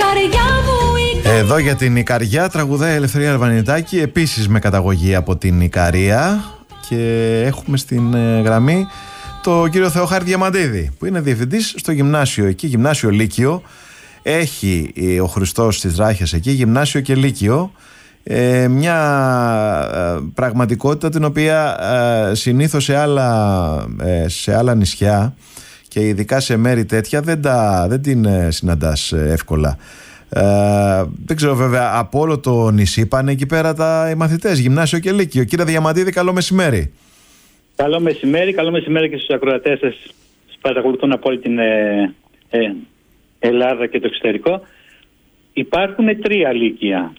Εδώ για την Ικαριά τραγουδάει η Ελευθερία Αρβανιτάκη, επίσης με καταγωγή από την Ικαρία, και έχουμε στην γραμμή το κύριο Θεοχάρη Διαμαντίδη, που είναι διευθυντής στο γυμνάσιο εκεί, γυμνάσιο Λύκειο. Έχει ο Χριστός στις Ράχες εκεί γυμνάσιο και Λύκειο, μια πραγματικότητα την οποία συνήθως σε άλλα νησιά και ειδικά σε μέρη τέτοια δεν την συναντάς εύκολα. Δεν ξέρω βέβαια, από όλο το νησί πάνε εκεί πέρα οι μαθητές, γυμνάσιο και Λύκειο. Κύριε Διαμαντίδη, καλό μεσημέρι. Καλό μεσημέρι και στους ακροατές σας που παρακολουθούν από όλη την Ελλάδα και το εξωτερικό. Υπάρχουν 3 λύκεια.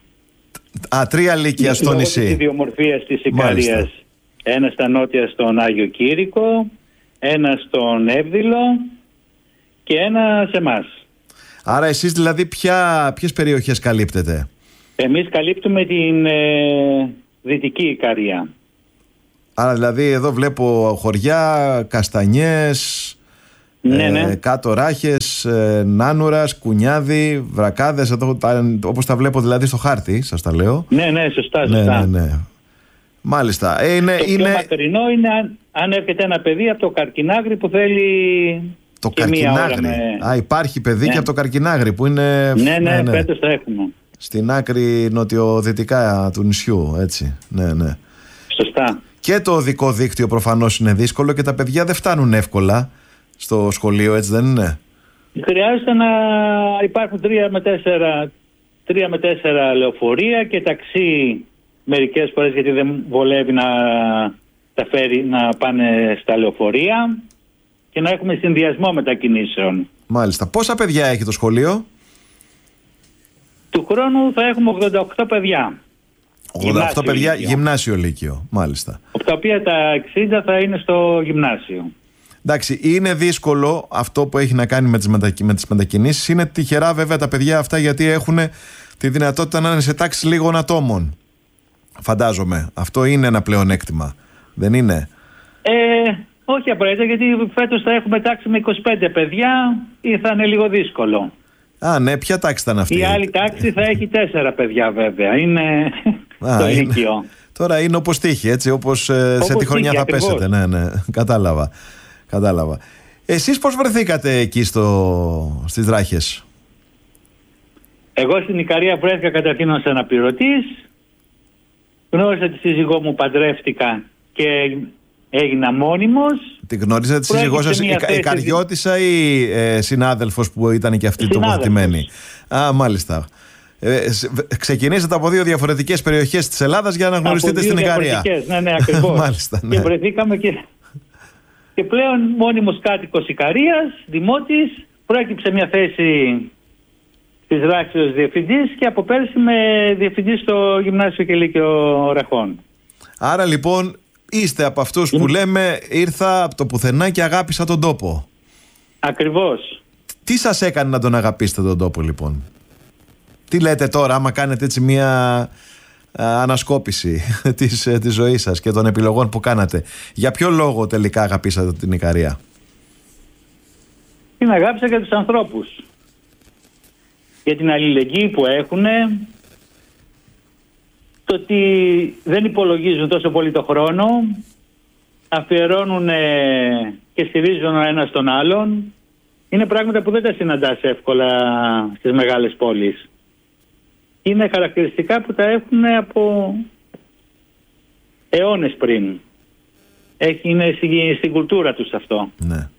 3 λύκεια στο νησί. Λόγω της ιδιομορφίας της Ικαρίας. Ένα στα νότια στον Άγιο Κήρυκο, ένα στον Εύδηλο και ένα σε εμάς. Άρα εσείς δηλαδή ποιες περιοχές καλύπτετε? Εμείς καλύπτουμε την Δυτική Ικαρία. Άρα δηλαδή εδώ βλέπω χωριά, Καστανιές, ναι. Κάτω Ράχες, Νάνουρας, Κουνιάδη, Βρακάδες, όπως τα βλέπω δηλαδή στο χάρτη, σας τα λέω. Ναι, σωστά. Ναι. Μάλιστα. Το πιο μακρινό είναι αν έρχεται ένα παιδί από το Καρκινάγρη που θέλει... Το Καρκινάγρη. Υπάρχει παιδί και από το Καρκινάγρη που είναι... Ναι, φέτος θα έχουμε. Στην άκρη νοτιοδυτικά του νησιού, έτσι. Ναι. Σωστά. Και το οδικό δίκτυο προφανώς είναι δύσκολο και τα παιδιά δεν φτάνουν εύκολα στο σχολείο, έτσι δεν είναι? Χρειάζεται να υπάρχουν 3 με 4 λεωφορεία και ταξί μερικές φορές, γιατί δεν βολεύει να τα φέρει να πάνε στα λεωφορεία, και να έχουμε συνδυασμό μετακινήσεων. Μάλιστα. Πόσα παιδιά έχει το σχολείο? Του χρόνου θα έχουμε 88 παιδιά. 88 παιδιά γυμνάσιο Λύκειο, μάλιστα. Από τα οποία τα 60 θα είναι στο γυμνάσιο. Εντάξει, είναι δύσκολο αυτό που έχει να κάνει με τις μετακινήσεις. Είναι τυχερά βέβαια τα παιδιά αυτά, γιατί έχουν τη δυνατότητα να είναι σε τάξη λίγων ατόμων. Φαντάζομαι. Αυτό είναι ένα πλεονέκτημα, δεν είναι? Όχι απαραίτητα, γιατί φέτος θα έχουμε τάξη με 25 παιδιά ή θα είναι λίγο δύσκολο. Ναι, ποια τάξη ήταν αυτή? Η άλλη τάξη θα έχει 4 παιδιά βέβαια. Είναι το Λύκειο. Τώρα είναι όπως τύχει, έτσι, όπως σε τη χρονιά θα ακριβώς πέσετε. Ναι, κατάλαβα. Εσείς πώς βρεθήκατε εκεί στις Ράχες? Εγώ στην Ικαρία βρέθηκα καταρχήν ως αναπληρωτής. Γνώρισα τη σύζυγό μου, παντρεύτηκα και έγινα μόνιμος. Τη γνώριζα τη σύζυγό σας Ικαριώτισσα ή συνάδελφος που ήταν και αυτή τοποθετημένη? Μάλιστα. Ξεκινήσατε από 2 διαφορετικές περιοχές της Ελλάδας για να γνωριστείτε στην Ικαρία. Ναι, ακριβώς. Μάλιστα, ναι. Και βρεθήκαμε και πλέον μόνιμος κάτοικος Ικαρίας, δημότης. Προέκυψε μια θέση της Ράχης ως διευθυντής και από πέρσι με διευθυντής στο Γυμνάσιο και Λύκειο Ραχών. Άρα λοιπόν είστε από αυτούς που λέμε ήρθα από το πουθενά και αγάπησα τον τόπο. Ακριβώς. Τι σας έκανε να τον αγαπήσετε τον τόπο λοιπόν? Τι λέτε τώρα άμα κάνετε έτσι μια ανασκόπηση της ζωής σας και των επιλογών που κάνατε? Για ποιο λόγο τελικά αγαπήσατε την Ικαρία? Την αγάπησα για τους ανθρώπους. Για την αλληλεγγύη που έχουν, το ότι δεν υπολογίζουν τόσο πολύ το χρόνο, αφιερώνουν και στηρίζουν ο ένας τον άλλον. Είναι πράγματα που δεν τα συναντάς εύκολα στις μεγάλες πόλεις. Είναι χαρακτηριστικά που τα έχουν από αιώνες πριν. Είναι στην κουλτούρα τους αυτό. Ναι.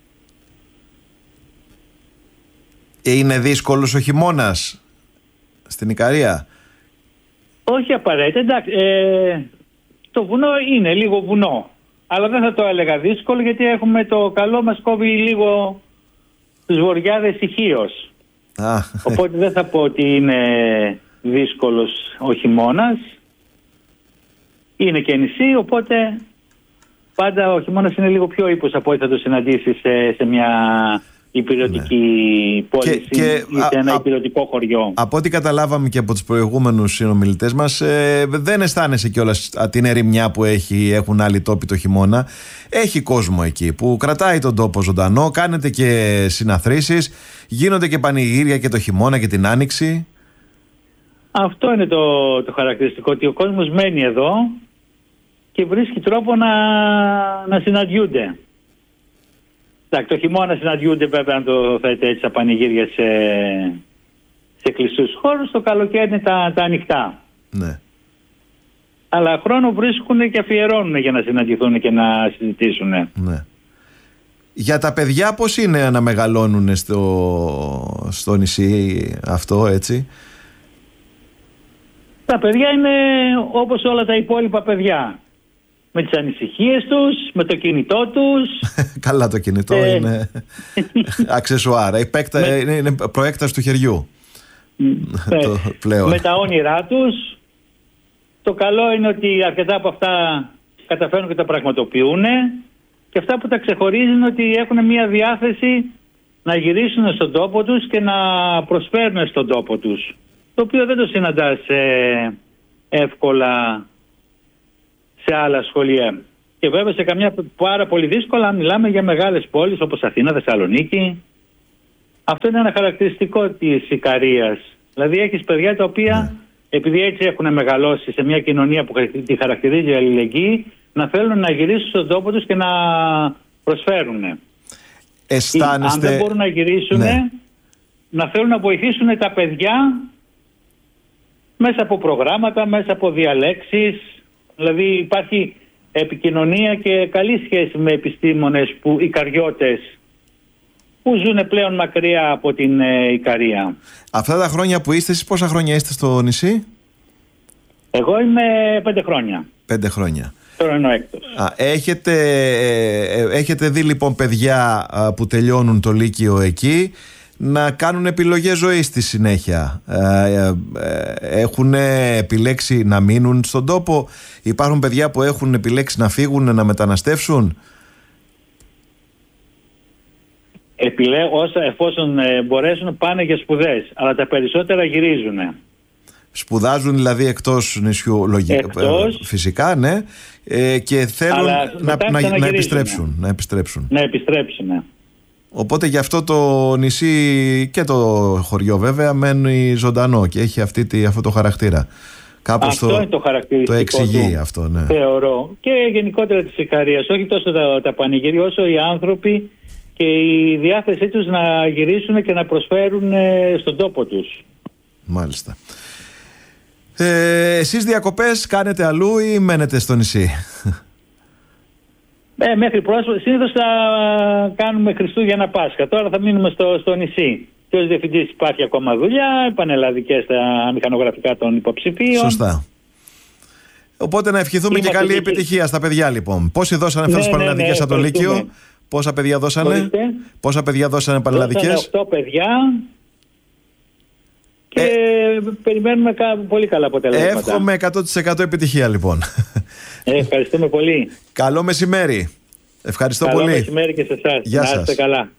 Είναι δύσκολος ο χειμώνας στην Ικαρία? Όχι απαραίτητα. Εντάξει, το βουνό είναι λίγο βουνό. Αλλά δεν θα το έλεγα δύσκολο, γιατί έχουμε το καλό μας κόβει λίγο τους βοριάδες ηχείως. Οπότε δεν θα πω ότι είναι δύσκολος ο χειμώνας. Είναι και νησί, οπότε πάντα ο χειμώνας είναι λίγο πιο ύπος από ό,τι θα το συναντήσεις σε μια υπηρετική πώληση ή σε ένα υπηρετικό χωριό. Από ό,τι καταλάβαμε και από τους προηγούμενους συνομιλητές μας, δεν αισθάνεσαι κιόλας την ερημιά που έχουν άλλοι τόποι το χειμώνα. Έχει κόσμο εκεί που κρατάει τον τόπο ζωντανό, κάνετε και συναθρήσεις, γίνονται και πανηγύρια και το χειμώνα και την άνοιξη. Αυτό είναι το χαρακτηριστικό, ότι ο κόσμος μένει εδώ και βρίσκει τρόπο να συναντιούνται. Το χειμώνα συναντιούνται, βέβαια, αν το θέτε έτσι, τα πανηγύρια σε κλειστούς χώρους. Το καλοκαίρι είναι τα ανοιχτά. Ναι. Αλλά χρόνο βρίσκουν και αφιερώνουν για να συναντηθούν και να συζητήσουν. Ναι. Για τα παιδιά πώς είναι να μεγαλώνουν στο νησί αυτό, έτσι? Τα παιδιά είναι όπως όλα τα υπόλοιπα παιδιά. Με τις ανησυχίες τους, με το κινητό τους. Καλά, το κινητό είναι αξεσουάρ, είναι προέκταση του χεριού. Με τα όνειρά τους. Το καλό είναι ότι αρκετά από αυτά καταφέρνουν και τα πραγματοποιούν, και αυτά που τα ξεχωρίζουν είναι ότι έχουν μια διάθεση να γυρίσουν στον τόπο τους και να προσφέρουν στον τόπο τους, το οποίο δεν το συναντάς εύκολα σε άλλα σχολεία. Και βέβαια σε καμιά πάρα πολύ δύσκολα μιλάμε για μεγάλες πόλεις όπως Αθήνα, Θεσσαλονίκη. Αυτό είναι ένα χαρακτηριστικό της Ικαρίας. Δηλαδή έχεις παιδιά τα οποία επειδή έτσι έχουν μεγαλώσει σε μια κοινωνία που τη χαρακτηρίζει η αλληλεγγύη, να θέλουν να γυρίσουν στον τόπο τους και να προσφέρουν. Αισθάνεστε... Αν δεν μπορούν να γυρίσουν, να θέλουν να βοηθήσουν τα παιδιά μέσα από προγράμματα, μέσα από διαλέξεις. Δηλαδή υπάρχει επικοινωνία και καλή σχέση με επιστήμονες, Ικαριώτες, που ζουν πλέον μακριά από την Ικαρία. Αυτά τα χρόνια που είστε, εσείς πόσα χρόνια είστε στο νησί? Εγώ είμαι 5 χρόνια. 5 χρόνια. Τώρα είναι ο έκτος. Έχετε δει λοιπόν παιδιά που τελειώνουν το Λύκειο εκεί να κάνουν επιλογές ζωής στη συνέχεια? Έχουν επιλέξει να μείνουν στον τόπο? Υπάρχουν παιδιά που έχουν επιλέξει να φύγουν, να μεταναστεύσουν? Εφόσον μπορέσουν, πάνε για σπουδές, αλλά τα περισσότερα γυρίζουν. Σπουδάζουν δηλαδή εκτός νησιού, φυσικά, ναι, και θέλουν να επιστρέψουν. Να επιστρέψουν. Οπότε γι' αυτό το νησί και το χωριό βέβαια μένει ζωντανό και έχει αυτό το χαρακτήρα. Κάπως αυτό είναι το χαρακτηριστικό. Το εξηγεί αυτό, ναι. Θεωρώ. Και γενικότερα της Ικαρίας, όχι τόσο τα πανηγύρια, όσο οι άνθρωποι και η διάθεσή τους να γυρίσουν και να προσφέρουν στον τόπο τους. Μάλιστα. Εσείς διακοπές κάνετε αλλού ή μένετε στο νησί? Μέχρι πρόσφατα συνήθως θα κάνουμε Χριστούγεννα Πάσχα. Τώρα θα μείνουμε στο νησί. Και ως διευθυντής υπάρχει ακόμα δουλειά, πανελλαδικές στα μηχανογραφικά των υποψηφίων. Σωστά. Οπότε να ευχηθούμε και καλή επιτυχία στα παιδιά λοιπόν. Πόσοι δώσανε φέτος πανελλαδικές από το Λύκειο? Πόσα παιδιά δώσανε? Πόσα παιδιά δώσανε πανελλαδικές? 8 παιδιά. Και περιμένουμε πολύ καλά αποτελέσματα. Εύχομαι 100% επιτυχία λοιπόν. Ευχαριστούμε πολύ. Καλό μεσημέρι. Ευχαριστώ πολύ. Καλό μεσημέρι και σε εσάς. Γεια σας. Να είστε καλά.